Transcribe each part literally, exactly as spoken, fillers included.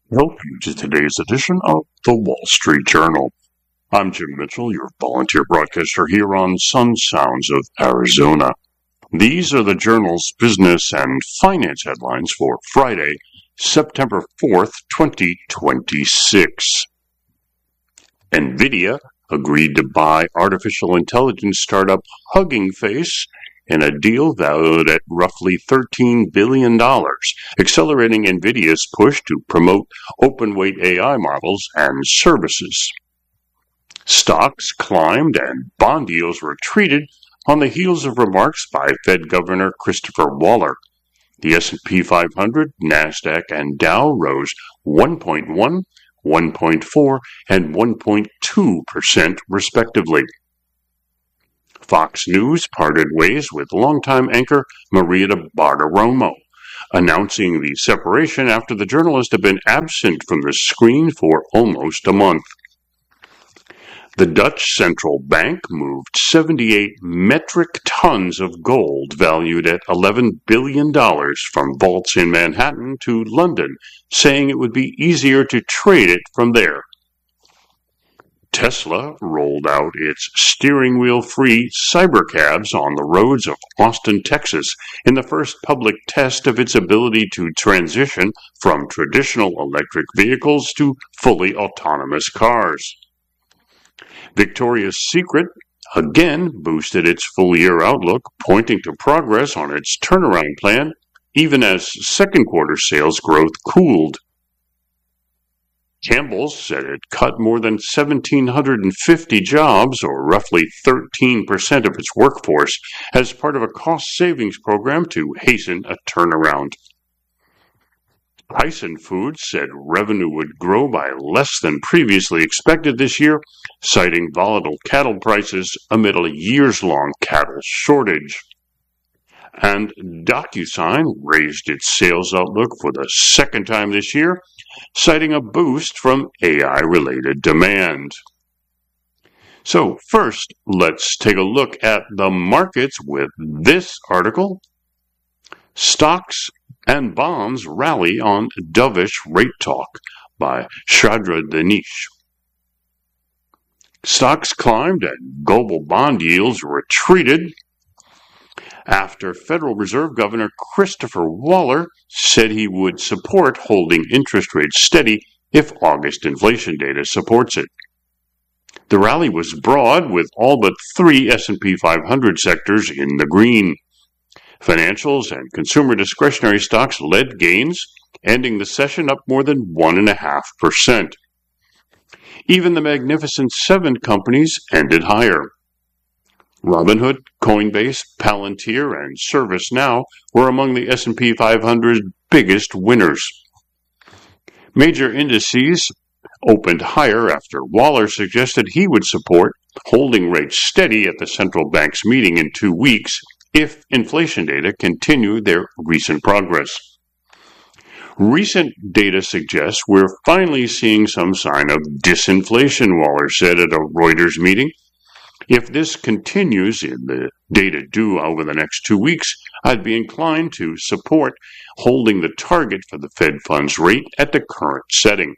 Welcome to today's edition of the Wall Street Journal. I'm Jim Mitchell, your volunteer broadcaster here on Sun Sounds of Arizona. These are the Journal's business and finance headlines for Friday, September fourth, twenty twenty-six. NVIDIA agreed to buy artificial intelligence startup Hugging Face in a deal valued at roughly thirteen billion dollars, accelerating NVIDIA's push to promote open-weight A I models and services. Stocks climbed and bond yields retreated on the heels of remarks by Fed Governor Christopher Waller. The S and P five hundred, NASDAQ, and Dow rose one point one, one point four, and one point two percent respectively. Fox News parted ways with longtime anchor Maria Bartiromo, announcing the separation after the journalist had been absent from the screen for almost a month. The Dutch central bank moved seventy-eight metric tons of gold valued at eleven billion dollars from vaults in Manhattan to London, saying it would be easier to trade it from there. Tesla rolled out its steering wheel-free cybercabs on the roads of Austin, Texas, in the first public test of its ability to transition from traditional electric vehicles to fully autonomous cars. Victoria's Secret again boosted its full-year outlook, pointing to progress on its turnaround plan, even as second-quarter sales growth cooled. Campbell's said it cut more than one thousand seven hundred fifty jobs, or roughly thirteen percent of its workforce, as part of a cost savings program to hasten a turnaround. Tyson Foods said revenue would grow by less than previously expected this year, citing volatile cattle prices amid a years-long cattle shortage. And DocuSign raised its sales outlook for the second time this year, citing a boost from A I-related demand. So first, let's take a look at the markets with this article. Stocks and bonds rally on dovish rate talk by Shadra Danish. Stocks climbed and global bond yields retreated after Federal Reserve Governor Christopher Waller said he would support holding interest rates steady if August inflation data supports it. The rally was broad, with all but three S and P five hundred sectors in the green. Financials and consumer discretionary stocks led gains, ending the session up more than one point five percent. Even the Magnificent Seven companies ended higher. Robinhood, Coinbase, Palantir, and ServiceNow were among the S and P five hundred's biggest winners. Major indices opened higher after Waller suggested he would support holding rates steady at the central bank's meeting in two weeks if inflation data continue their recent progress. Recent data suggests we're finally seeing some sign of disinflation, Waller said at a Reuters meeting. If this continues in the data due over the next two weeks, I'd be inclined to support holding the target for the Fed funds rate at the current setting.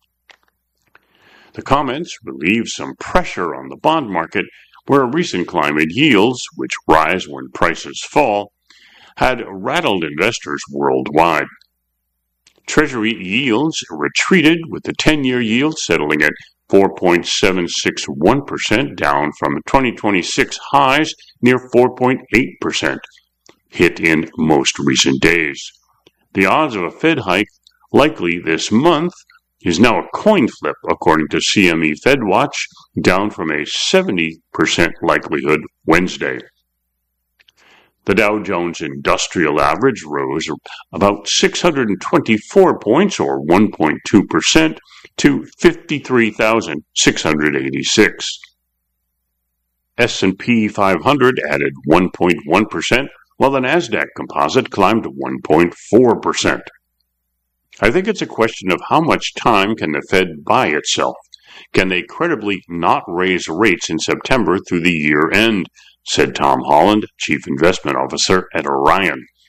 The comments relieve some pressure on the bond market, where a recent climb in yields, which rise when prices fall, had rattled investors worldwide. Treasury yields retreated, with the ten-year yield settling at four point seven six one percent, down from twenty twenty-six highs near four point eight percent, hit in most recent days. The odds of a Fed hike likely this month is now a coin flip, according to C M E FedWatch, down from a seventy percent likelihood Wednesday. The Dow Jones Industrial Average rose about six hundred twenty-four points, or one point two percent, to fifty-three thousand six hundred eighty-six. S and P five hundred added one point one percent, while the NASDAQ composite climbed one point four percent. I think it's a question of how much time can the Fed buy itself. Can they credibly not raise rates in September through the year end, said Tom Holland, Chief Investment Officer at Orion.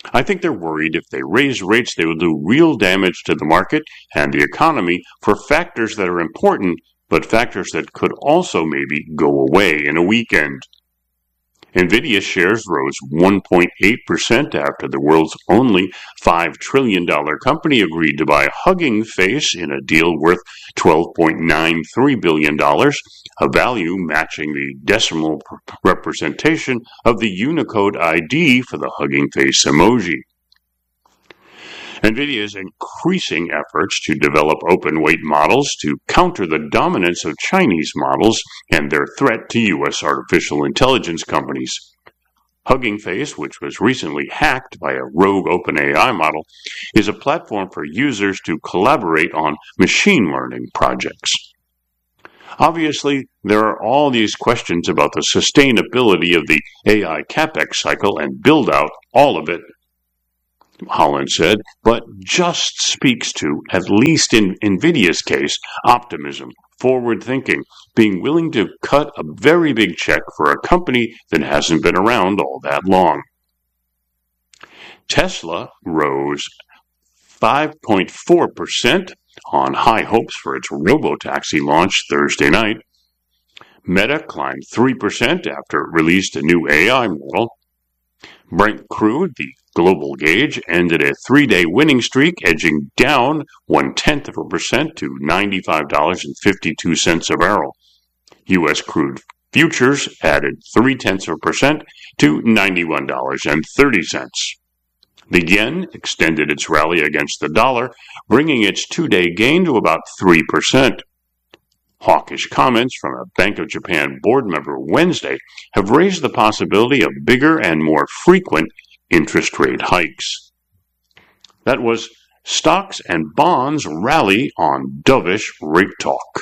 I think they're worried if they raise rates, they will do real damage to the market and the economy for factors that are important, but factors that could also maybe go away in a weekend. NVIDIA shares rose one point eight percent after the world's only five trillion dollars company agreed to buy Hugging Face in a deal worth twelve point nine three billion dollars, a value matching the decimal representation of the Unicode I D for the Hugging Face emoji. NVIDIA's increasing efforts to develop open-weight models to counter the dominance of Chinese models and their threat to U S artificial intelligence companies. Hugging Face, which was recently hacked by a rogue OpenAI model, is a platform for users to collaborate on machine learning projects. Obviously, there are all these questions about the sustainability of the A I capex cycle and build-out, all of it, Holland said, but just speaks to, at least in NVIDIA's case, optimism, forward thinking, being willing to cut a very big check for a company that hasn't been around all that long. Tesla rose five point four percent on high hopes for its robotaxi launch Thursday night. Meta climbed three percent after it released a new A I model. Brent crude, the global gauge, ended a three-day winning streak, edging down one-tenth of a percent to ninety-five dollars and fifty-two cents a barrel. U S crude futures added three-tenths of a percent to ninety-one dollars and thirty cents. The yen extended its rally against the dollar, bringing its two-day gain to about three percent. Hawkish comments from a Bank of Japan board member Wednesday have raised the possibility of bigger and more frequent interest rate hikes. That was Stocks and Bonds Rally on dovish Rate Talk.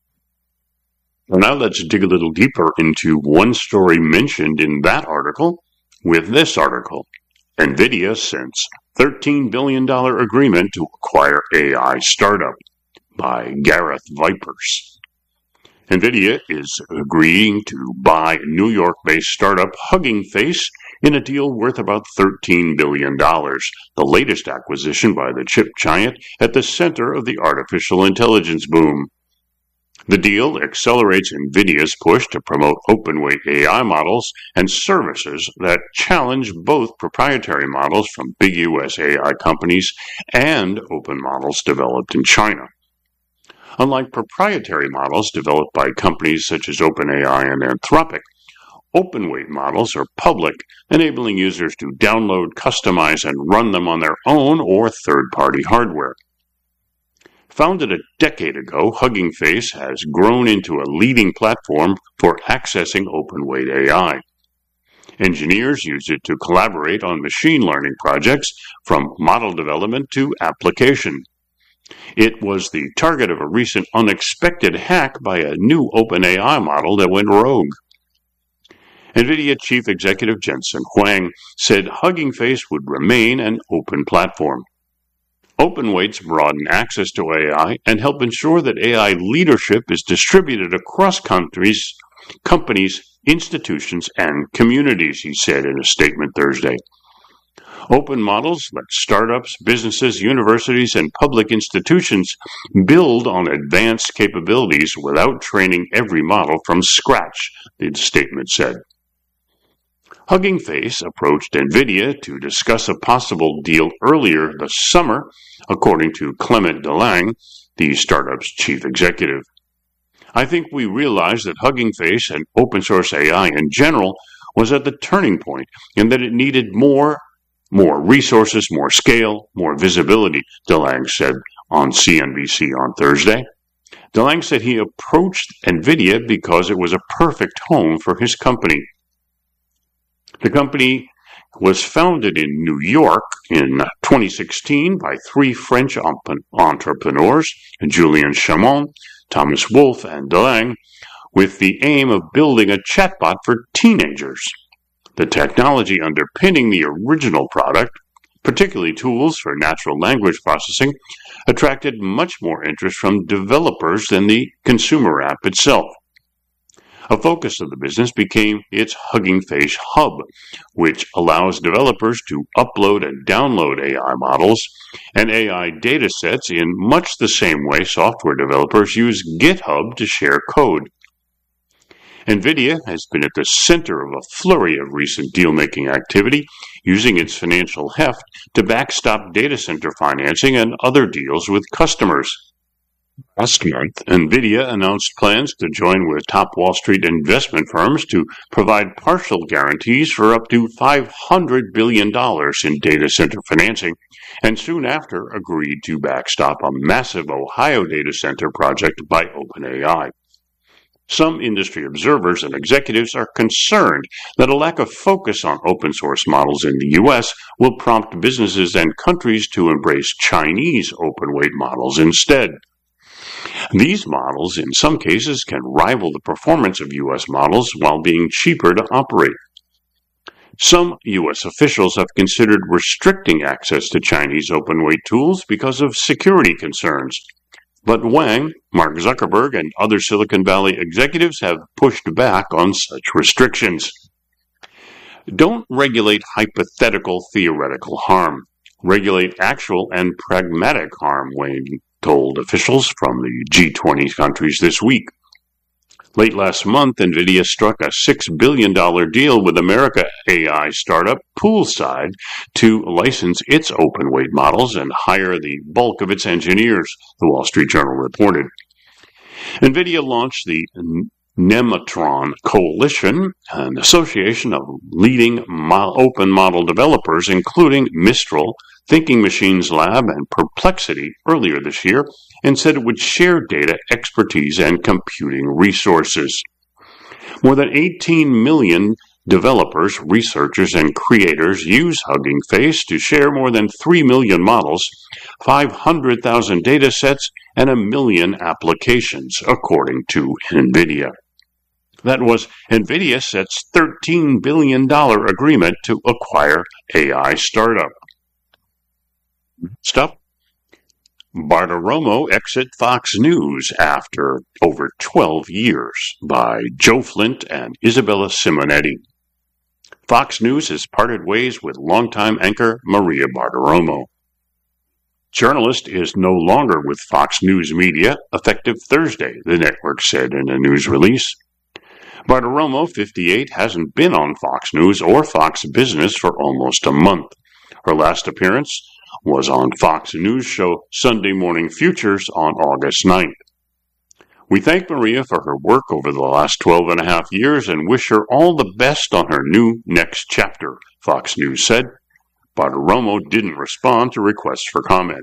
Now let's dig a little deeper into one story mentioned in that article with this article. NVIDIA sends thirteen billion dollars agreement to acquire A I startup by Gareth Vipers. NVIDIA is agreeing to buy New York-based startup Hugging Face in a deal worth about thirteen billion dollars, the latest acquisition by the chip giant at the center of the artificial intelligence boom. The deal accelerates NVIDIA's push to promote open-weight A I models and services that challenge both proprietary models from big U S A I companies and open models developed in China. Unlike proprietary models developed by companies such as OpenAI and Anthropic, open-weight models are public, enabling users to download, customize, and run them on their own or third-party hardware. Founded a decade ago, Hugging Face has grown into a leading platform for accessing open-weight A I. Engineers use it to collaborate on machine learning projects, from model development to application. It was the target of a recent unexpected hack by a new OpenAI model that went rogue. NVIDIA Chief Executive Jensen Huang said Hugging Face would remain an open platform. Open weights broaden access to A I and help ensure that A I leadership is distributed across countries, companies, institutions, and communities, he said in a statement Thursday. Open models let startups, businesses, universities, and public institutions build on advanced capabilities without training every model from scratch, the statement said. Hugging Face approached NVIDIA to discuss a possible deal earlier this summer, according to Clement DeLange, the startup's chief executive. I think we realized that Hugging Face and open source A I in general was at the turning point and that it needed more More resources, more scale, more visibility, DeLange said on C N B C on Thursday. DeLange said he approached NVIDIA because it was a perfect home for his company. The company was founded in New York in twenty sixteen by three French entrepreneurs, Julien Chamon, Thomas Wolfe, and DeLange, with the aim of building a chatbot for teenagers. The technology underpinning the original product, particularly tools for natural language processing, attracted much more interest from developers than the consumer app itself. A focus of the business became its Hugging Face Hub, which allows developers to upload and download A I models and A I datasets in much the same way software developers use GitHub to share code. NVIDIA has been at the center of a flurry of recent deal-making activity, using its financial heft to backstop data center financing and other deals with customers. Last month, NVIDIA announced plans to join with top Wall Street investment firms to provide partial guarantees for up to five hundred billion dollars in data center financing, and soon after agreed to backstop a massive Ohio data center project by OpenAI. Some industry observers and executives are concerned that a lack of focus on open source models in the U S will prompt businesses and countries to embrace Chinese open weight models instead. These models, in some cases, can rival the performance of U S models while being cheaper to operate. Some U S officials have considered restricting access to Chinese open weight tools because of security concerns. But Wang, Mark Zuckerberg, and other Silicon Valley executives have pushed back on such restrictions. Don't regulate hypothetical theoretical harm. Regulate actual and pragmatic harm, Wang told officials from the G twenty countries this week. Late last month, NVIDIA struck a six billion dollars deal with America A I startup Poolside to license its open weight models and hire the bulk of its engineers, the Wall Street Journal reported. NVIDIA launched the Nematron Coalition, an association of leading mo- open model developers, including Mistral, Thinking Machines Lab, and Perplexity, earlier this year, and said it would share data, expertise, and computing resources. More than eighteen million developers, researchers, and creators use Hugging Face to share more than three million models, five hundred thousand data sets, and a million applications, according to NVIDIA. That was NVIDIA sets thirteen billion dollars agreement to acquire A I startup. Stuff. Bartiromo exit Fox News after over twelve years, by Joe Flint and Isabella Simonetti. Fox News has parted ways with longtime anchor Maria Bartiromo. Journalist is no longer with Fox News Media, effective Thursday, the network said in a news release. Bartiromo, fifty-eight, hasn't been on Fox News or Fox Business for almost a month. Her last appearance was on Fox News show Sunday Morning Futures on August ninth. We thank Maria for her work over the last twelve and a half years and wish her all the best on her new next chapter, Fox News said. Bartiromo didn't respond to requests for comment.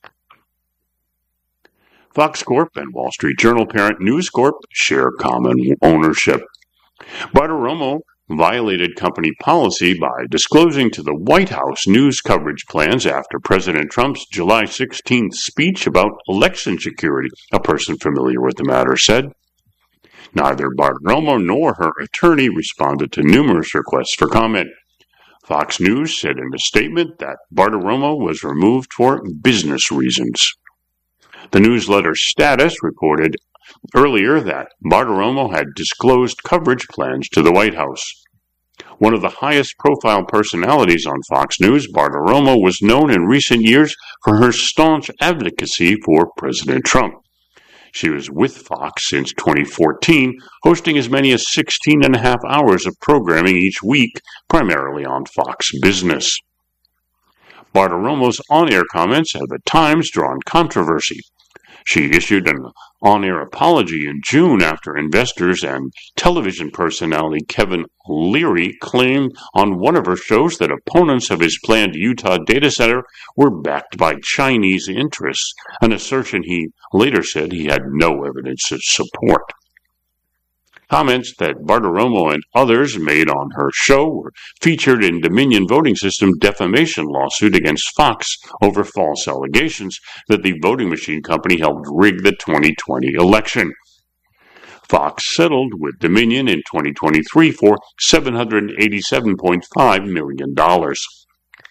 Fox Corp and Wall Street Journal parent News Corp share common ownership. Bartiromo violated company policy by disclosing to the White House news coverage plans after President Trump's July sixteenth speech about election security, a person familiar with the matter said. Neither Bartiromo nor her attorney responded to numerous requests for comment. Fox News said in a statement that Bartiromo was removed for business reasons. The newsletter Status reported earlier that Bartiromo had disclosed coverage plans to the White House. One of the highest profile personalities on Fox News, Bartiromo was known in recent years for her staunch advocacy for President Trump. She was with Fox since twenty fourteen, hosting as many as sixteen and a half hours of programming each week, primarily on Fox Business. Bartiromo's on-air comments have at times drawn controversy. She issued an on-air apology in June after investors and television personality Kevin Leary claimed on one of her shows that opponents of his planned Utah data center were backed by Chinese interests, an assertion he later said he had no evidence to support. Comments that Bartiromo and others made on her show were featured in Dominion Voting System defamation lawsuit against Fox over false allegations that the voting machine company helped rig the twenty twenty election. Fox settled with Dominion in twenty twenty-three for seven hundred eighty-seven point five million dollars.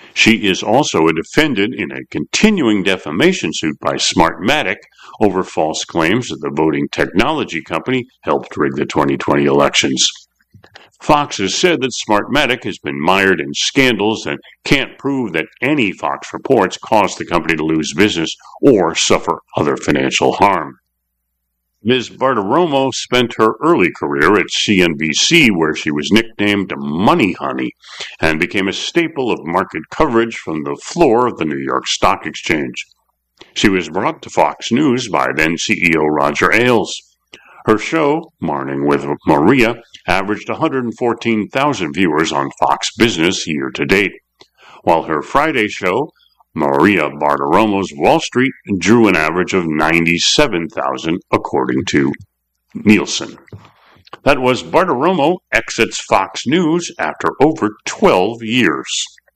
She is also a defendant in a continuing defamation suit by Smartmatic over false claims that the voting technology company helped rig the twenty twenty elections. Fox has said that Smartmatic has been mired in scandals and can't prove that any Fox reports caused the company to lose business or suffer other financial harm. Miz Bartiromo spent her early career at C N B C, where she was nicknamed Money Honey and became a staple of market coverage from the floor of the New York Stock Exchange. She was brought to Fox News by then C E O Roger Ailes. Her show, Morning with Maria, averaged one hundred fourteen thousand viewers on Fox Business year to date, while her Friday show, Maria Bartiromo's Wall Street, drew an average of ninety-seven thousand, according to Nielsen. That was Bartiromo exits Fox News after over twelve years.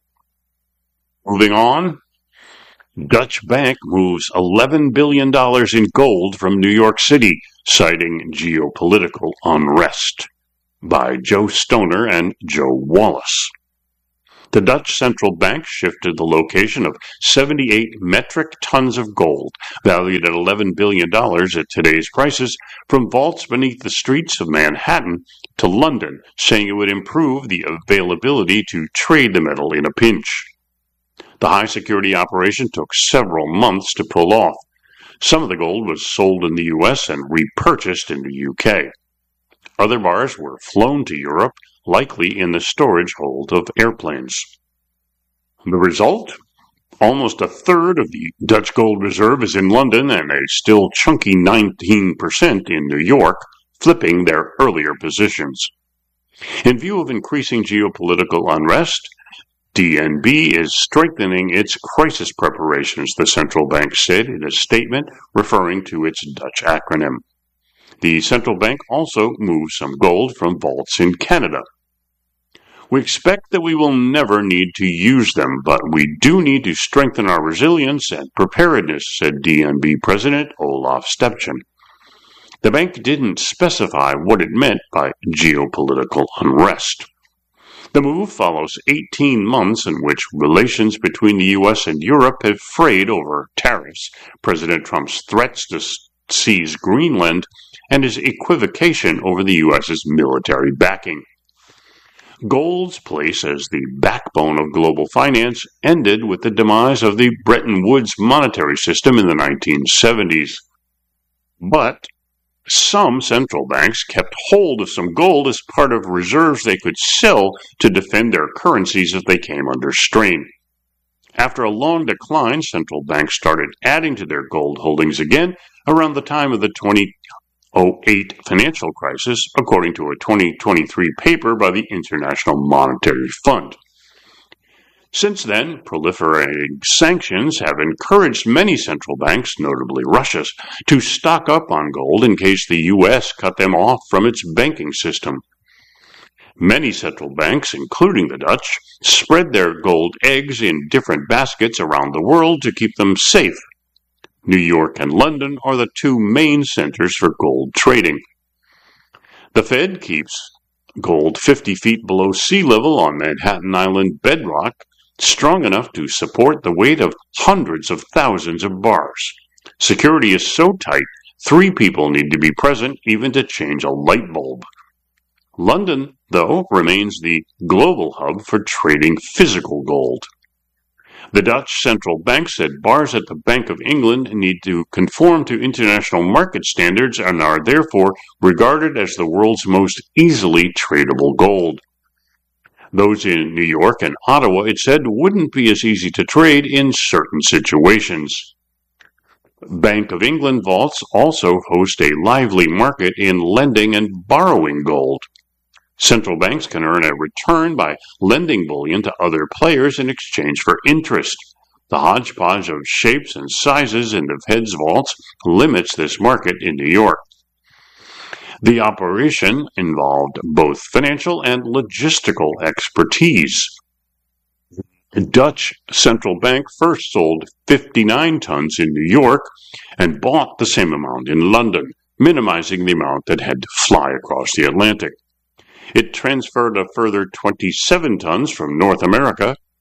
Moving on, Dutch bank moves eleven billion dollars in gold from New York City, citing geopolitical unrest, by Joe Stoner and Joe Wallace. The Dutch central bank shifted the location of seventy-eight metric tons of gold, valued at eleven billion dollars at today's prices, from vaults beneath the streets of Manhattan to London, saying it would improve the availability to trade the metal in a pinch. The high-security operation took several months to pull off. Some of the gold was sold in the U S and repurchased in the U K. Other bars were flown to Europe, likely in the storage hold of airplanes. The result? Almost a third of the Dutch gold reserve is in London and a still chunky nineteen percent in New York, flipping their earlier positions. In view of increasing geopolitical unrest, D N B is strengthening its crisis preparations, the central bank said in a statement referring to its Dutch acronym. The central bank also moved some gold from vaults in Canada. We expect that we will never need to use them, but we do need to strengthen our resilience and preparedness, said D N B President Olaf Stepchen. The bank didn't specify what it meant by geopolitical unrest. The move follows eighteen months in which relations between the U S and Europe have frayed over tariffs, President Trump's threats to seize Greenland, and his equivocation over the U S's military backing. Gold's place as the backbone of global finance ended with the demise of the Bretton Woods monetary system in the nineteen seventies. But some central banks kept hold of some gold as part of reserves they could sell to defend their currencies if they came under strain. After a long decline, central banks started adding to their gold holdings again around the time of the two thousand eight financial crisis, according to a twenty twenty-three paper by the International Monetary Fund. Since then, proliferating sanctions have encouraged many central banks, notably Russia's, to stock up on gold in case the U S cut them off from its banking system. Many central banks, including the Dutch, spread their gold eggs in different baskets around the world to keep them safe. New York and London are the two main centers for gold trading. The Fed keeps gold fifty feet below sea level on Manhattan Island bedrock, strong enough to support the weight of hundreds of thousands of bars. Security is so tight, three people need to be present even to change a light bulb. London, though, remains the global hub for trading physical gold. The Dutch central bank said bars at the Bank of England need to conform to international market standards and are therefore regarded as the world's most easily tradable gold. Those in New York and Ottawa, it said, wouldn't be as easy to trade in certain situations. Bank of England vaults also host a lively market in lending and borrowing gold. Central banks can earn a return by lending bullion to other players in exchange for interest. The hodgepodge of shapes and sizes in the Fed's vaults limits this market in New York. The operation involved both financial and logistical expertise. The Dutch central bank first sold fifty-nine tons in New York and bought the same amount in London, minimizing the amount that had to fly across the Atlantic. It transferred a further twenty-seven tons from North America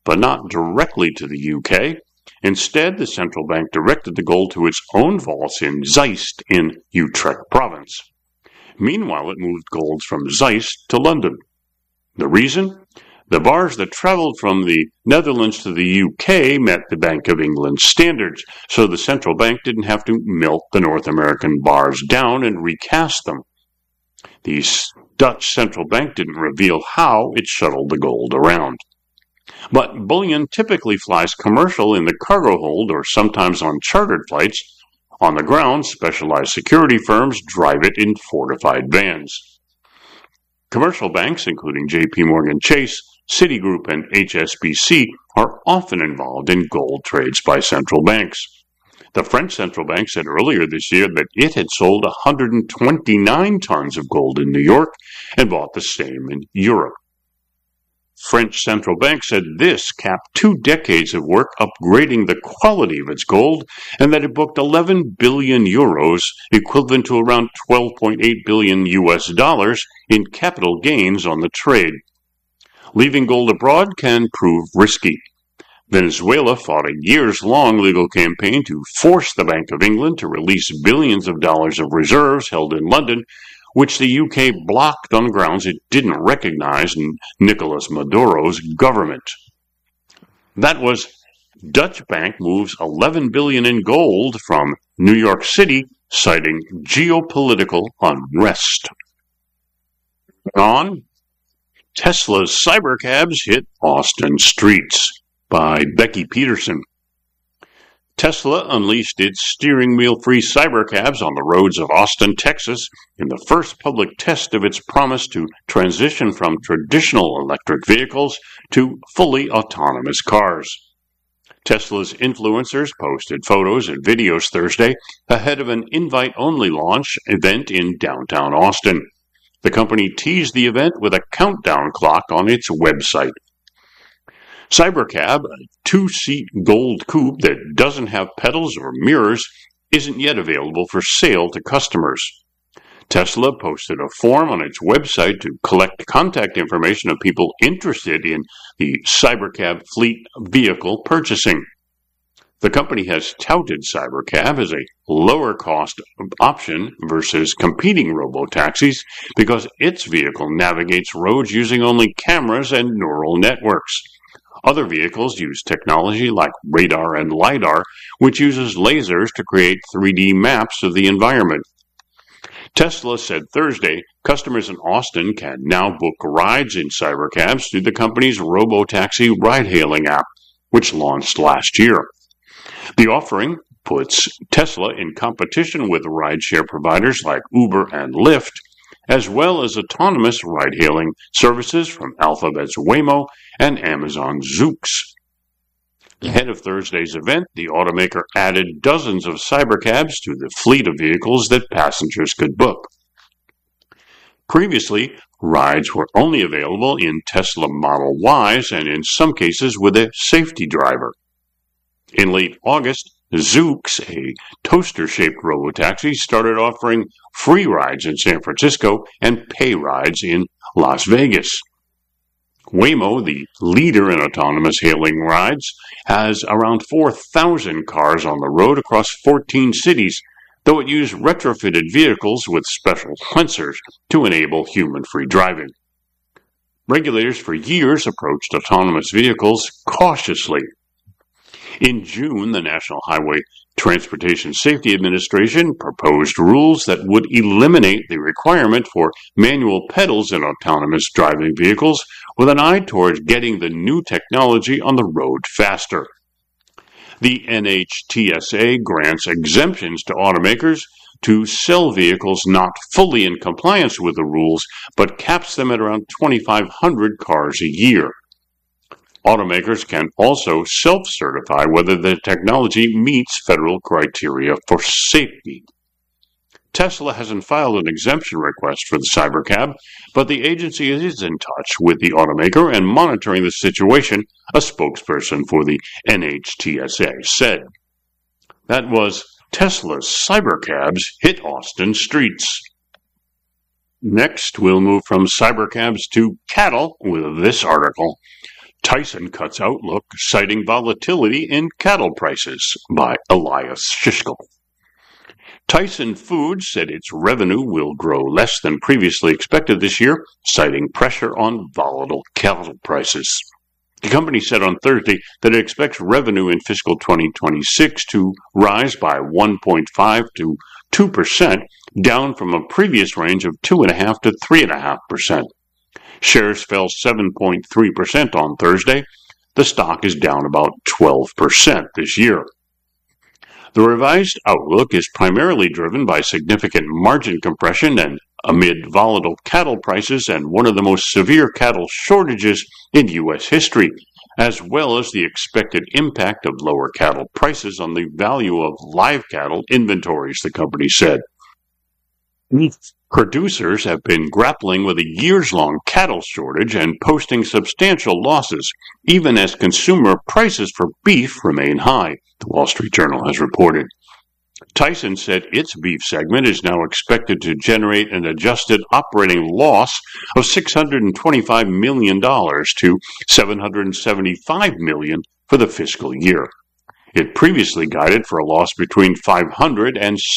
but not directly to the U K. Instead, the central bank directed the gold to its own vaults in Zeist in Utrecht province. Meanwhile, it moved gold from Zeist to London. The reason? The bars that traveled from the Netherlands to the U K met the Bank of England standards, so the central bank didn't have to melt the North American bars down and recast them. The Dutch central bank didn't reveal how it shuttled the gold around. But bullion typically flies commercial in the cargo hold or sometimes on chartered flights. On the ground, specialized security firms drive it in fortified vans. Commercial banks, including J P Morgan Chase, Citigroup, and H S B C, are often involved in gold trades by central banks. The French central bank said earlier this year that it had sold one hundred twenty-nine tons of gold in New York and bought the same in Europe. French central bank said this capped two decades of work upgrading the quality of its gold and that it booked eleven billion euros, equivalent to around twelve point eight billion U S dollars, in capital gains on the trade. Leaving gold abroad can prove risky. Venezuela fought a years-long legal campaign to force the Bank of England to release billions of dollars of reserves held in London, which the U K blocked on grounds it didn't recognize Nicolas Maduro's government. That was Dutch bank moves eleven billion dollars in gold from New York City, citing geopolitical unrest. On, Tesla's cybercabs hit Austin streets, by Becky Peterson. Tesla unleashed its steering wheel-free cybercabs on the roads of Austin, Texas, in the first public test of its promise to transition from traditional electric vehicles to fully autonomous cars. Tesla's influencers posted photos and videos Thursday ahead of an invite-only launch event in downtown Austin. The company teased the event with a countdown clock on its website. Cybercab, a two-seat gold coupe that doesn't have pedals or mirrors, isn't yet available for sale to customers. Tesla posted a form on its website to collect contact information of people interested in the Cybercab fleet vehicle purchasing. The company has touted Cybercab as a lower-cost option versus competing robo-taxis because its vehicle navigates roads using only cameras and neural networks. Other vehicles use technology like radar and LiDAR, which uses lasers to create three D maps of the environment. Tesla said Thursday customers in Austin can now book rides in cybercabs through the company's robo-taxi ride-hailing app, which launched last year. The offering puts Tesla in competition with rideshare providers like Uber and Lyft, as well as autonomous ride-hailing services from Alphabet's Waymo and Amazon's Zoox. Ahead of Thursday's event, the automaker added dozens of cybercabs to the fleet of vehicles that passengers could book. Previously, rides were only available in Tesla Model Ys and in some cases with a safety driver. In late August, Zoox, a toaster-shaped robotaxi, started offering free rides in San Francisco and pay rides in Las Vegas. Waymo, the leader in autonomous hailing rides, has around four thousand cars on the road across fourteen cities, though it used retrofitted vehicles with special sensors to enable human-free driving. Regulators for years approached autonomous vehicles cautiously. In June, the National Highway Transportation Safety Administration proposed rules that would eliminate the requirement for manual pedals in autonomous driving vehicles with an eye towards getting the new technology on the road faster. The N H T S A grants exemptions to automakers to sell vehicles not fully in compliance with the rules, but caps them at around twenty-five hundred cars a year. Automakers can also self-certify whether the technology meets federal criteria for safety. Tesla hasn't filed an exemption request for the Cybercab, but the agency is in touch with the automaker and monitoring the situation, a spokesperson for the N H T S A said. That was Tesla's Cybercabs hit Austin streets. Next, we'll move from cybercabs to cattle with this article. Tyson cuts outlook, citing volatility in cattle prices, by Elias Shishkel. Tyson Foods said its revenue will grow less than previously expected this year, citing pressure on volatile cattle prices. The company said on Thursday that it expects revenue in fiscal twenty twenty-six to rise by one point five to two percent, down from a previous range of two point five to three point five percent. Shares fell seven point three percent on Thursday. The stock is down about twelve percent this year. The revised outlook is primarily driven by significant margin compression and amid volatile cattle prices and one of the most severe cattle shortages in U S history, as well as the expected impact of lower cattle prices on the value of live cattle inventories, the company said. Producers have been grappling with a years-long cattle shortage and posting substantial losses, even as consumer prices for beef remain high, the Wall Street Journal has reported. Tyson said its beef segment is now expected to generate an adjusted operating loss of six hundred twenty-five million dollars to seven hundred seventy-five million dollars for the fiscal year. It previously guided for a loss between five hundred and